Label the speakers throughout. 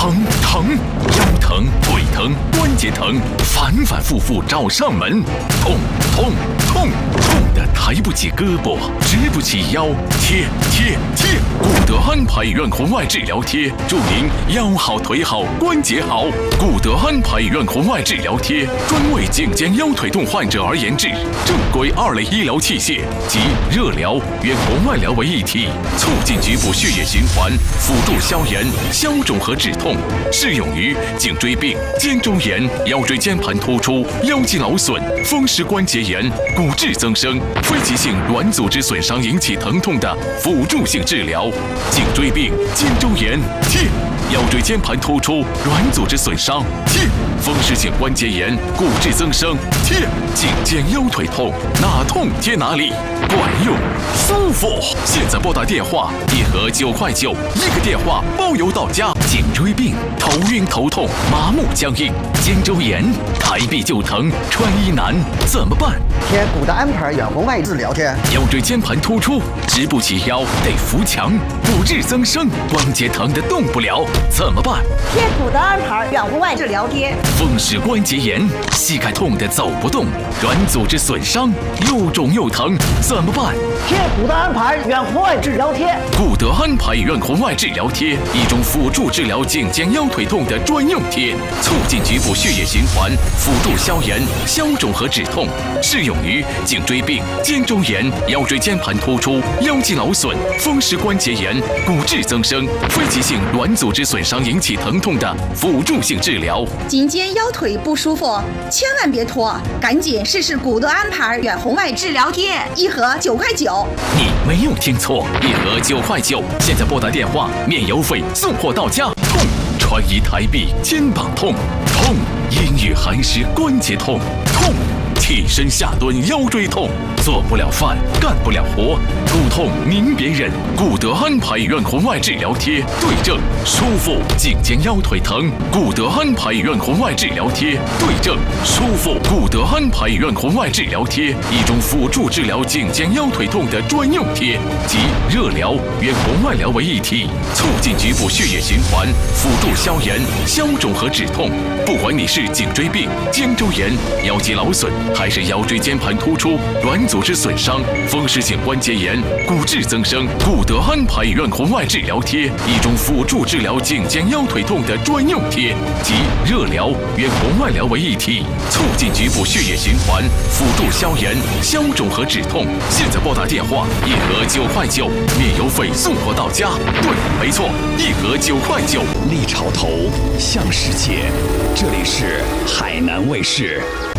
Speaker 1: 腰疼、腿疼、关节疼，反反复复找上门，痛的抬不起胳膊，直不起腰，贴。古德安排院红外治疗贴，祝您腰好腿好关节好。古德安排院红外治疗贴专为颈肩腰腿痛患者而研制，正规2类医疗器械及热疗、远红外疗为一体，促进局部血液循环，辅助消炎、消肿和止痛，适用于颈椎病、肩周炎、腰椎间盘突出、腰肌劳损、风湿关节炎、骨质增生、非急性软组织损伤引起疼痛的辅助性治疗。颈椎病、肩周炎贴，腰椎间盘突出、软组织损伤贴，风湿性关节炎、骨质增生贴，颈肩腰腿痛哪痛贴哪里，管用舒服。现在拨打电话1盒9块9，1个电话包邮到家。颈椎病、头晕头痛、麻木僵硬；肩周炎、抬臂就疼、穿衣难，怎么办？
Speaker 2: 贴古德安排远红外治疗贴。
Speaker 1: 腰椎间盘突出，直不起腰，得扶墙；骨质增生，关节疼得动不了，怎么办？
Speaker 3: 贴古德安排远红外治疗贴。
Speaker 1: 风湿关节炎，膝盖痛得走不动，软组织损伤，又肿又疼，怎么办？
Speaker 3: 贴古德安排远红外治疗贴。
Speaker 1: 古德安排远红外治疗贴，一种辅助治疗颈肩腰腿痛的专用贴，促进局部血液循环，辅助消炎、消肿和止痛，适用于颈椎病、肩周炎、腰椎间盘突出、腰肌劳损、风湿关节炎、骨质增生、非急性软组织损伤引起疼痛的辅助性治疗。
Speaker 4: 颈肩腰腿不舒服，千万别拖，赶紧试试古德安排远红外治疗贴，1盒9块9。
Speaker 1: 你没有听错，1盒9块9。现在拨打电话，免邮费，送货到家。痛，穿衣抬臂肩膀痛，阴雨寒湿关节痛，起身下蹲腰椎痛，做不了饭干不了活，骨痛您别忍，古德安排远红外治疗贴对症舒服，颈肩腰腿疼，古德安排远红外治疗贴对症舒服。古德安排远红外治疗贴，一种辅助治疗颈肩腰腿痛的专用贴，集热疗、远红外疗为一体，促进局部血液循环，辅助消炎、消肿和止痛。不管你是颈椎病、肩周炎、腰肌劳损，还是腰椎间盘突出、软组织损伤、风湿性关节炎、骨质增生，古德安排远红外治疗贴，一种辅助治疗颈肩腰腿痛的专用贴，集热疗、远红外疗为一体，促进局部血液循环，辅助消炎、消肿和止痛。现在拨打电话，1盒9块9，免邮费，送货到家。对，没错，1盒9块9。
Speaker 5: 立潮头，向世界，这里是海南卫视。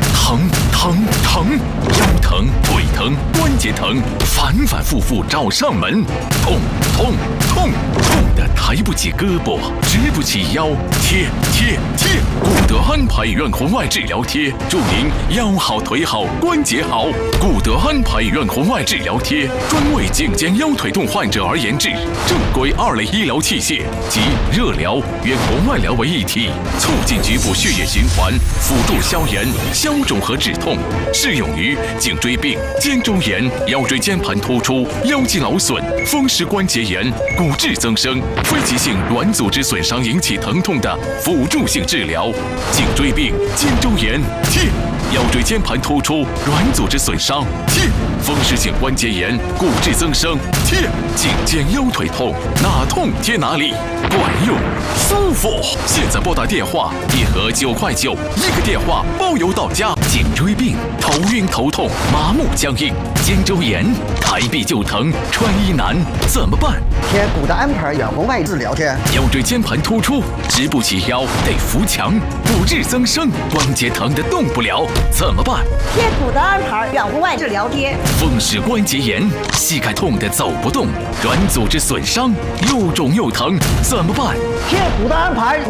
Speaker 1: 腰疼、腿疼、关节疼，反反复复找上门，痛的抬不起胳膊，直不起腰，贴。古德安排远红外治疗贴，祝您腰好腿好关节好。古德安排远红外治疗贴专为颈肩腰腿痛患者而研制，正规2类医疗器械及热疗、远红外疗为一体，促进局部血液循环，辅助消炎、消肿和止痛，适用于颈椎病、肩周炎、腰椎间盘突出、腰肌劳损、风湿关节炎、骨质增生、非急性软组织损伤引起疼痛的辅助性治疗。颈椎病、肩周炎贴，腰椎间盘突出、软组织损伤贴，风湿性关节炎、骨质增生贴，颈肩腰腿痛哪痛贴哪里，管用舒服。现在拨打电话，1盒9块9，1个电话包邮到家。颈椎病、头晕头痛、麻木僵硬；肩周炎、抬臂就疼、穿衣难，怎么办？
Speaker 2: 贴古德安排远红外治疗贴。
Speaker 1: 腰椎间盘突出，直不起腰，得扶墙；骨质增生，关节疼得动不了，怎么办？
Speaker 3: 贴古德安排远红外治疗贴。
Speaker 1: 风湿关节炎，膝盖痛得走不动，软组织损伤，又肿又疼，怎么办？
Speaker 3: 贴古德安排